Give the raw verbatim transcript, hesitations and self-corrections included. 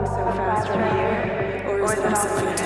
so fast right here? Or is it all symphony?